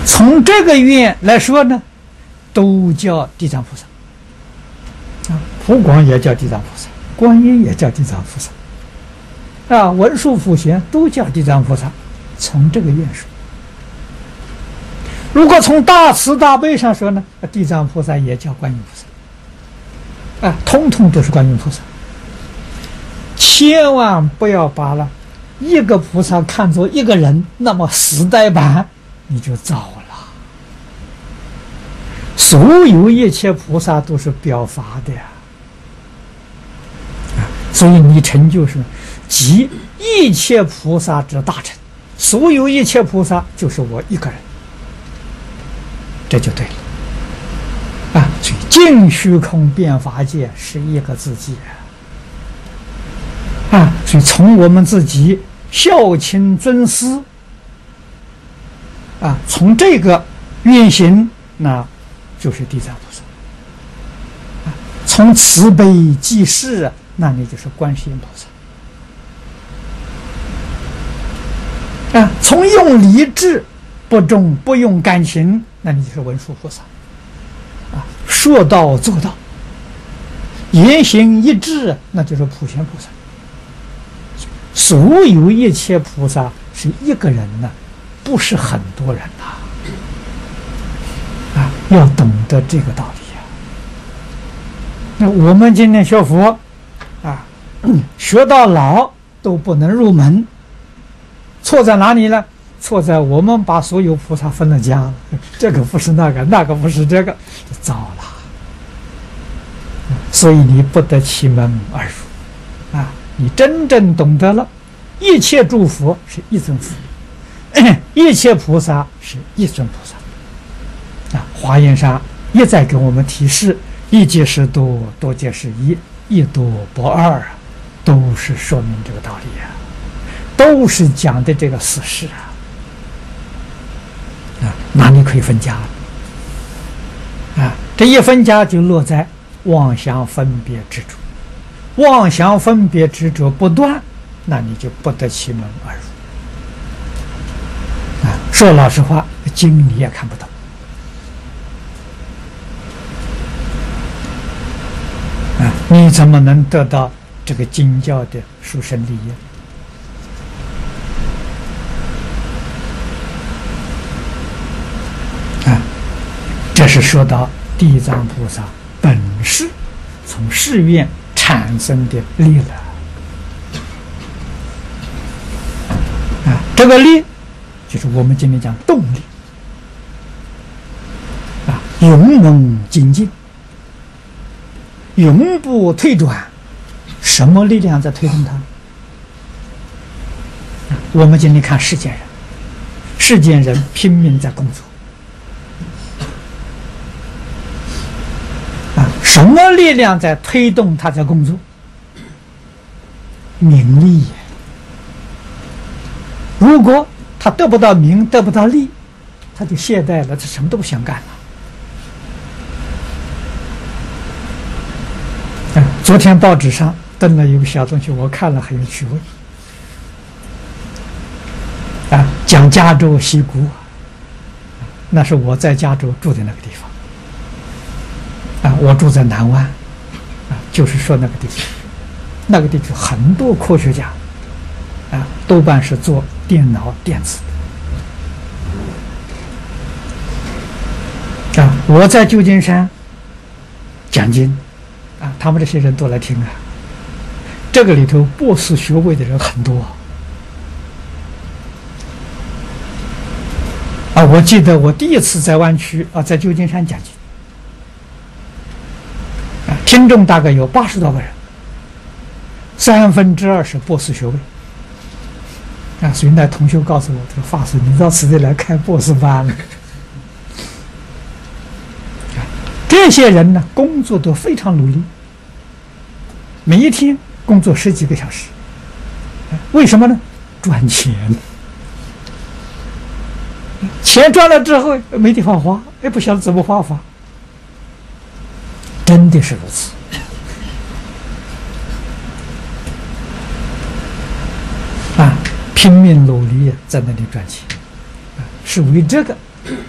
从这个愿来说呢，都叫地藏菩萨。普广也叫地藏菩萨，观音也叫地藏菩萨，文殊普贤都叫地藏菩萨。从这个愿说，如果从大慈大悲上说呢，地藏菩萨也叫观音菩萨，通通都是观音菩萨。千万不要把了一个菩萨看作一个人，那么死呆板你就糟了。所有一切菩萨都是表法的呀，所以你成就是集一切菩萨之大成，所有一切菩萨就是我一个人，这就对了所以净虚空遍法界是一个自己所以从我们自己孝亲尊师从这个愿行，那就是地藏菩萨从慈悲济世，那你就是观世音菩萨从用理智不重不用感情，那你就是文殊菩萨说到做到，言行一致，那就是普贤菩萨。所有一切菩萨是一个人呢，不是很多人要懂得这个道理那我们今天学佛学到老都不能入门，错在哪里呢？错在我们把所有菩萨分了家了，这个不是那个，那个不是这个，就糟了。所以你不得其门而入你真正懂得了，一切诸佛是一尊佛，一切菩萨是一尊菩萨华严上一再给我们提示，一即是多，多即是一，一多不二都是说明这个道理都是讲的这个事实哪里可以分家这一分家就落在妄想分别执着，妄想分别执着不断，那你就不得其门而入说老实话，经你也看不懂你怎么能得到这个经教的殊胜利益？这是说到地藏菩萨本是从誓愿产生的力了这个力就是我们今天讲动力勇猛精进，永不退转。什么力量在推动它？我们今天看世间人，世间人拼命在工作什么力量在推动他在工作？名利。如果他得不到名，得不到利，他就懈怠了，他什么都不想干了。昨天报纸上登了一个小东西，我看了很有趣味讲加州溪谷那是我在加州住的那个地方我住在南湾就是说那个地方，那个地方很多科学家多半是做电脑电子的我在旧金山讲经他们这些人都来听这个里头博士学位的人很多我记得我第一次在湾区在旧金山讲经听众大概有80多个人2/3是博士学位所以那同学告诉我说法师你到此地来开博士班了这些人呢工作都非常努力，每一天工作10几个小时为什么呢？赚钱钱赚了之后没地方花不晓得怎么花法，真的是如此拼命努力在那里赚钱是为这个